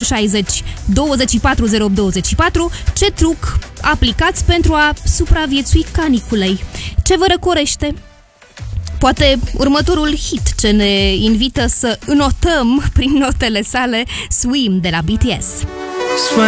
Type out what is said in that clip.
060 24 08 24 ce truc aplicați pentru a supraviețui caniculei. Ce vă răcorește? Poate următorul hit ce ne invită să înotăm prin notele sale Swim de la BTS.